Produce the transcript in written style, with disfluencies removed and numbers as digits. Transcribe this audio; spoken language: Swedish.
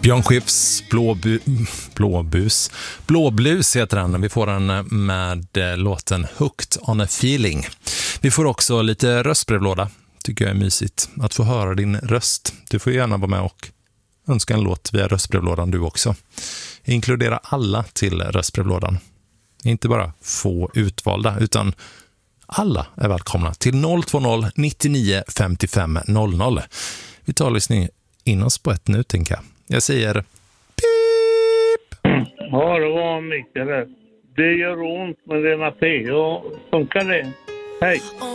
Björn Skifs Blåblus heter den. Vi får den med låten Hooked on a Feeling. Vi får också lite röstbrevlåda. Tycker jag är mysigt att få höra din röst. Du får gärna vara med och önska en låt via röstbrevlådan du också. Inkludera alla till röstbrevlådan. Inte bara få utvalda utan alla är välkomna till 020 99 55 00. Vi tar lyssning in oss på ett nu, tänker jag. Jag säger pip! Ja, det var mycket rätt. Det gör ont, men det är Matteo. Funkar det? Hej!